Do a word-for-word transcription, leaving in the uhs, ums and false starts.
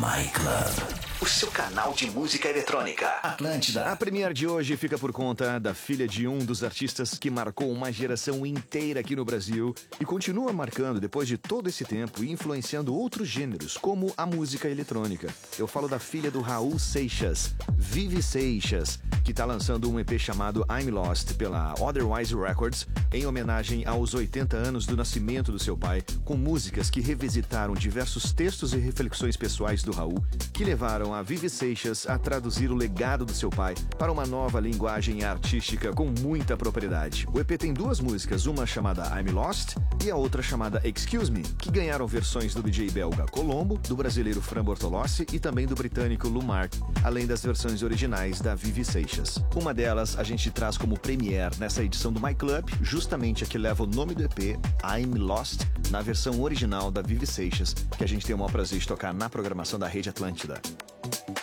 My Club, o seu canal de música eletrônica. Atlântida. A premiere de hoje fica por conta da filha de um dos artistas que marcou uma geração inteira aqui no Brasil e continua marcando depois de todo esse tempo e influenciando outros gêneros, como a música eletrônica. Eu falo da filha do Raul Seixas, Vivi Seixas, que está lançando um E P chamado I'm Lost pela Otherwise Records, em homenagem aos oitenta anos do nascimento do seu pai, com músicas que revisitaram diversos textos e reflexões pessoais do Raul, que levaram a Vivi Seixas a traduzir o legado do seu pai para uma nova linguagem artística com muita propriedade. O E P tem duas músicas, uma chamada I'm Lost e a outra chamada Excuse Me, que ganharam versões do D J belga Colombo, do brasileiro Fran Bortolossi e também do britânico Lumark, além das versões originais da Vivi Seixas. Uma delas a gente traz como premiere nessa edição do My Club, justamente a que leva o nome do E P, I'm Lost, na versão original da Vivi Seixas, que a gente tem o maior prazer de tocar na programação da Rede Atlântida.